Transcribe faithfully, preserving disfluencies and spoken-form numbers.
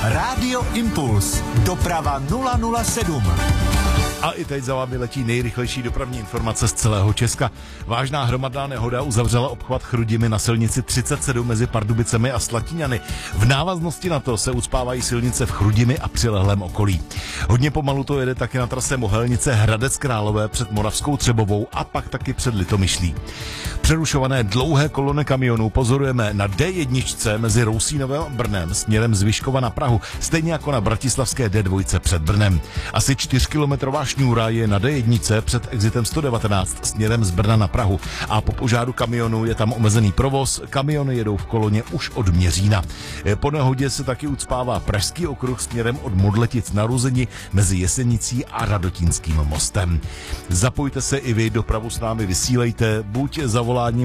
Rádio Impuls. Doprava nula nula sedm. A i teď za vámi letí nejrychlejší dopravní informace z celého Česka. Vážná hromadná nehoda uzavřela obchvat Chrudimi na silnici třicet sedm mezi Pardubicemi a Slatíňany. V návaznosti na to se ucpávají silnice v Chrudimi a přilehlém okolí. Hodně pomalu to jede taky na trase Mohelnice Hradec Králové před Moravskou Třebovou a pak taky před Litomyšlí. Přerušované dlouhé kolony kamionů pozorujeme na D jedna mezi Rousínovem a Brnem směrem z Vyškova na Prahu, stejně jako na bratislavské D dva před Brnem. Asi čtyřkilometrová šňůra je na D jedna před exitem sto devatenáct směrem z Brna na Prahu a po požáru kamionu je tam omezený provoz, kamiony jedou v koloně už od Měřína. Po nehodě se taky ucpává Pražský okruh směrem od Modletic na Ruzeni mezi Jesenicí a Radotínským mostem. Zapojte se i vy, dopravu s námi vysílejte, buď zavoláním